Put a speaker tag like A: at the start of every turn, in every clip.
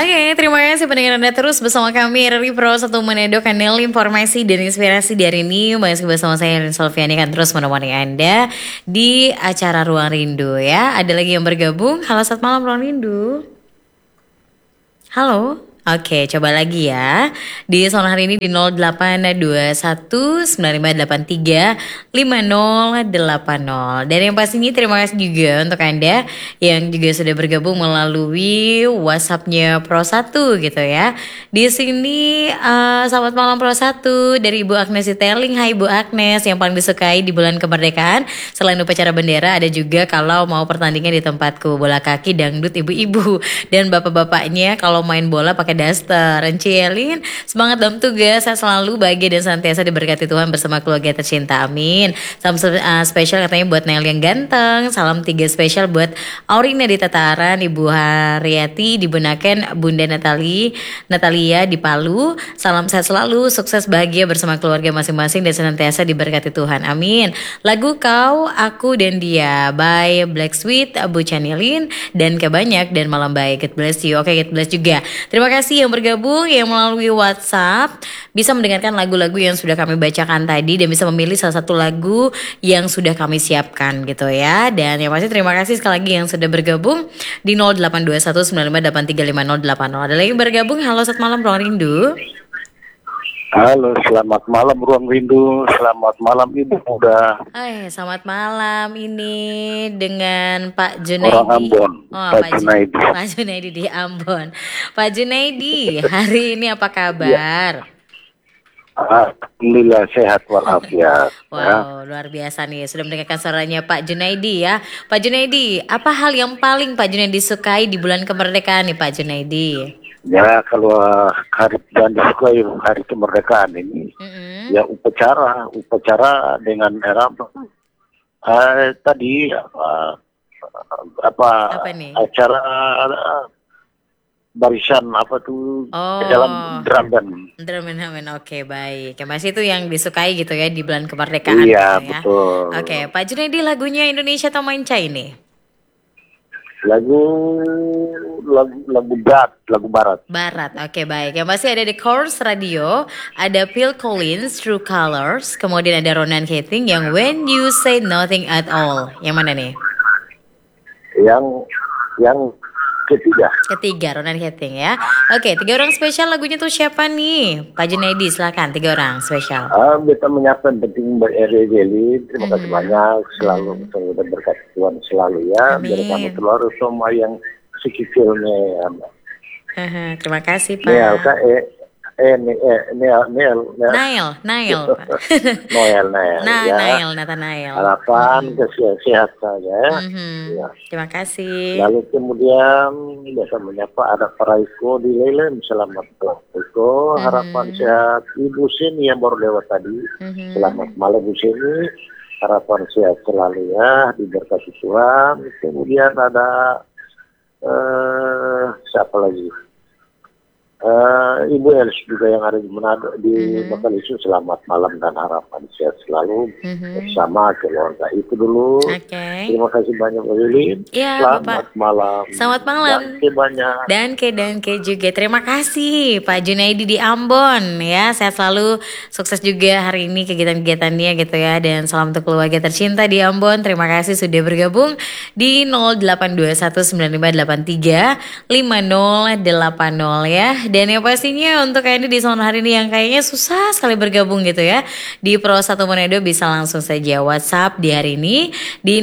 A: Oke, terima kasih pendengar Anda terus bersama kami RRI Pro 1 Manado, kanal informasi dan inspirasi di hari ini. Masih bersama saya Erin Solviani akan terus menemani Anda di acara Ruang Rindu ya. Ada lagi yang bergabung. Halo, selamat malam Ruang Rindu. Halo. Oke, coba lagi ya. Di soal hari ini di 0821 9583 5080. Dan yang pastinya terima kasih juga untuk Anda yang juga sudah bergabung melalui WhatsApp-nya Pro 1 gitu ya. Di sini selamat malam Pro 1 dari Ibu Agnes Iteling. Hai Ibu Agnes, yang paling disukai di bulan kemerdekaan selain upacara bendera ada juga kalau mau pertandingan di tempatku bola kaki dangdut ibu-ibu dan bapak-bapaknya kalau main bola pakai daster. Encielin semangat dalam tugas, saya selalu bahagia dan senantiasa diberkati Tuhan bersama keluarga tercinta, amin. Salam spesial katanya buat Nel yang ganteng. Salam 3 spesial buat Aurina di Tataran, Ibu Haryati di Bunaken, Bunda Natalia di Palu. Salam sehat selalu, sukses bahagia bersama keluarga masing-masing dan senantiasa diberkati Tuhan, amin. Lagu Kau, Aku dan Dia by Black Sweet, Bu Chanilin dan kebanyak dan malam baik. God bless you. Oke, God bless juga. Terima kasih yang bergabung yang melalui WhatsApp bisa mendengarkan lagu-lagu yang sudah kami bacakan tadi dan bisa memilih salah satu lagu yang sudah kami siapkan gitu ya. Dan yang pasti terima kasih sekali lagi yang sudah bergabung di 082195835080. Ada lagi yang bergabung. Halo, selamat malam Ruang Rindu.
B: Halo, selamat malam Ruang Rindu. Selamat malam Ibu Muda.
A: Selamat malam ini dengan Pak Junaidi.
B: Orang Ambon, Pak Junaidi.
A: Pak Junaidi di Ambon. Pak Junaidi, hari ini apa kabar?
B: Alhamdulillah sehat walafiat.
A: Wow, luar biasa nih. Sudah mendengarkan suaranya Pak Junaidi ya. Pak Junaidi, apa hal yang paling Pak Junaidi sukai di bulan kemerdekaan nih Pak Junaidi?
B: Ya, kalau hari dan disukai hari kemerdekaan ini, ya upacara dengan era tadi
A: Apa nih?
B: acara barisan apa tuh dalam drum band.
A: Oke, baik. Ya, masih itu yang disukai gitu ya di bulan kemerdekaan.
B: Iya,
A: gitu ya.
B: betul.
A: Oke, Pak Junaidi lagunya Indonesia atau Manca ini?
B: Lagu barat.
A: Barat, oke baik. Yang pasti ada The Course Radio, ada Phil Collins, True Colors, kemudian ada Ronan Keating yang When You Say Nothing at All. Yang mana nih?
B: Yang
A: Ketiga, Ronan Keating ya. Oke, 3 orang spesial lagunya tuh siapa nih? Pak Junaidi, silakan 3 orang spesial.
B: Kita menyiapkan penting RRI Jelly. Terima kasih banyak. Selalu berkat Tuhan selalu ya. Biar kami keluar semua yang sikilnya.
A: Terima kasih Pak.
B: Nail.
A: Nathanael.
B: Harapan sehat saja.
A: Ya. Terima kasih.
B: Lalu kemudian biasa menyapa ada Paraiko di Lelen. Selamat Paraiko. Harapan sehat Ibu Sini yang baru lewat tadi. Selamat malam Ibu Sini. Harapan sehat selalu ya. Diberkati Tuhan. Kemudian ada siapa lagi? Ibu Els juga yang ada di Manado di Bakalisu. Selamat malam dan harapan sehat selalu bersama keluarga itu dulu. Terima kasih banyak Bu Lili. Selamat malam.
A: Selamat malam. Dan ke juga. Terima kasih Pak Junaidi di Ambon ya. Sehat selalu, sukses juga hari ini kegiatan-kegiatannya gitu ya. Dan salam untuk keluarga tercinta di Ambon. Terima kasih sudah bergabung di 082195835080 ya. Dan yang pastinya untuk Anda di soal hari ini yang kayaknya susah sekali bergabung gitu ya di Pro 1 Manado, bisa langsung saja WhatsApp di hari ini di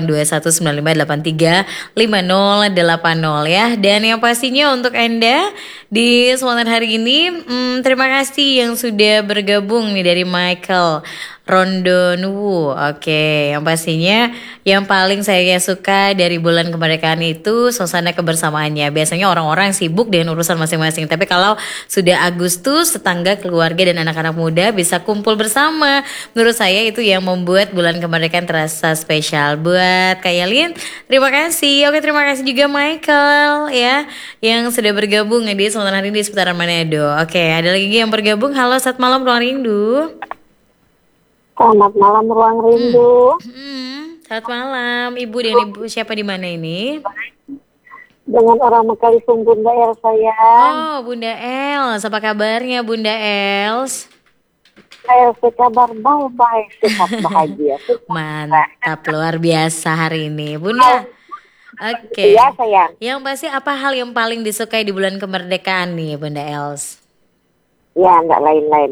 A: 082195835080 ya. Dan yang pastinya untuk Anda di soal hari ini terima kasih yang sudah bergabung nih dari Michael Rondonwu. Oke, yang pastinya yang paling saya suka dari bulan kemerdekaan itu suasana kebersamaannya. Biasanya orang-orang sibuk dengan urusan masing-masing, tapi kalau sudah Agustus, tetangga, keluarga dan anak-anak muda bisa kumpul bersama. Menurut saya itu yang membuat bulan kemerdekaan terasa spesial. Buat Kak Yalin, terima kasih. Oke, terima kasih juga Michael ya yang sudah bergabung di Sultan hari ini di seputaran Manado. Oke, ada lagi yang bergabung. Halo, selamat malam Ruang Rindu.
C: Selamat malam Ruang Rindu.
A: Selamat malam Ibu dan Ibu siapa di mana ini?
C: Dengan orang Mekalipung Bunda El sayang.
A: Oh, Bunda Els, apa kabarnya Bunda Els?
C: Saya kabar baik, sehat bahagia.
A: Mantap, luar biasa hari ini Bunda. Oke.
C: Iya sayang.
A: Yang pasti apa hal yang paling disukai di bulan kemerdekaan nih Bunda Els?
C: Ya nggak lain-lain